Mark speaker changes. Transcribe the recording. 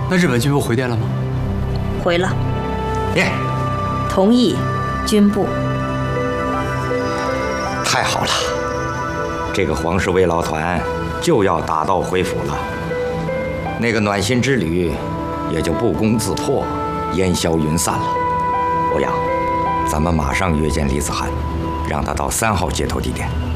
Speaker 1: 那日本军部回电了吗？
Speaker 2: 回了。
Speaker 3: 念。
Speaker 2: 同意军部。
Speaker 3: 太好了，这个黄氏慰劳团就要打道回府了，那个暖心之旅也就不攻自破，烟消云散了。欧阳，咱们马上约见李子涵，让他到3号接头地点。